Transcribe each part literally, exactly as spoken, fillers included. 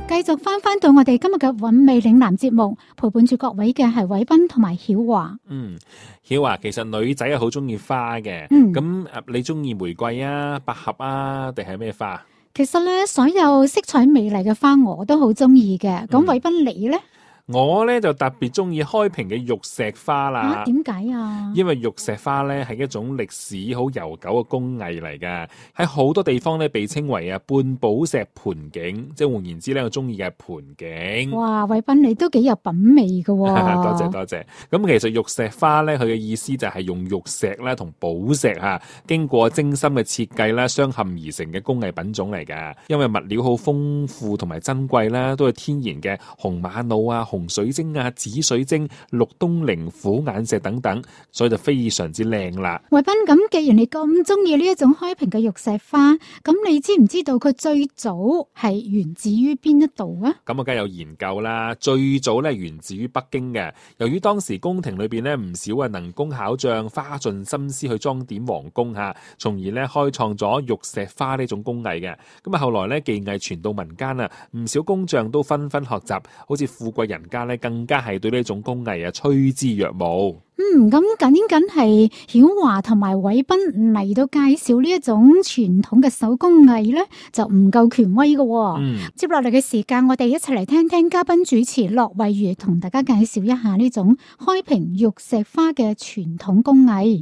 繼續翻翻到我哋今日嘅韻味嶺南節目，陪伴住各位嘅係偉斌同埋曉華。 嗯，曉華，其實女仔係好中意花嘅， 嗯， 咁你中意玫瑰啊、百合啊，定係咩花？ 其實咧，所有色彩美麗嘅花我都好中意嘅。咁偉斌你咧？ 我咧就特別中意開屏嘅玉石花啦。 啊，點解啊？ 因為玉石花咧係一種歷史好悠久嘅工藝嚟㗎，喺好多地方咧被稱為啊半寶石盆景，即係換言之咧，我中意嘅盆景。 哇，偉斌你都幾有品味㗎喎。 多謝多謝。咁其實玉石花咧，佢嘅意思就係用玉石啦同寶石嚇，經過精心嘅設計啦，鑲嵌而成嘅工藝品種嚟㗎。因為物料好豐富同埋珍貴啦，都係天然嘅紅瑪瑙啊、紅水晶啊、紫水晶、綠東陵、虎眼石等等，所以就非常之靚啦。 偉斌，咁既然你咁中意呢一種開屏嘅玉石花，咁你知唔知道佢最早係源自於邊一度啊？ 咁我梗係有研究啦。最早咧源自於北京嘅，由於當時宮廷裏邊咧唔少啊能工巧匠花盡心思去裝點皇宮嚇，從而咧開創咗玉石花呢種工藝嘅。咁啊後來咧技藝傳到民間啊，唔少工匠都紛紛學習，好似富貴人家咧更加係對呢種工藝啊趨之若鶩。 嗯，咁緊緊係曉華同埋偉斌嚟到介紹呢一種傳統嘅手工藝咧，就唔夠權威嘅、哦。 嗯， 接落嚟嘅時間，我哋一齊嚟聽聽嘉賓主持駱惠如同大家介紹一下呢種開屏玉石花嘅傳統工藝。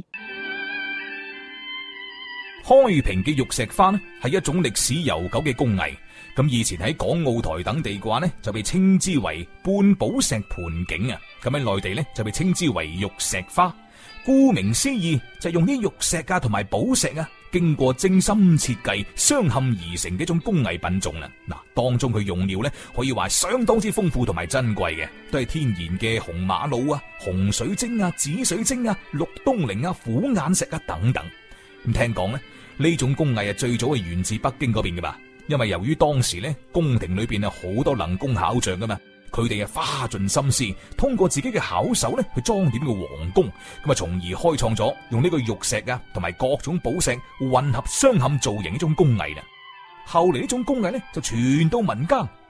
開屏嘅玉石花呢，係一種歷史悠久嘅工藝。咁以前喺港澳台等地嘅話呢，就被稱之為半寶石盆景啊。咁喺內地呢，就被稱之為玉石花。顧名思義，就係用啲玉石啊同埋寶石啊，經過精心設計鑲嵌而成嘅一種工藝品種啦。嗱，當中佢用料呢，可以話相當之豐富同埋珍貴嘅，都係天然嘅紅瑪瑙啊、紅水晶啊、紫水晶啊、綠東陵啊、虎眼石啊等等。咁聽講呢，呢種工藝啊最早係源自北京嗰邊嘅吧。因為由於當時咧宮廷裏邊啊好多能工巧匠噶嘛，佢哋啊花盡心思，通過自己嘅巧手咧去裝點個皇宮，咁啊從而開創咗用呢個玉石啊同埋各種寶石混合鑲嵌造型呢種工藝啦。後嚟呢種工藝咧就傳到民間，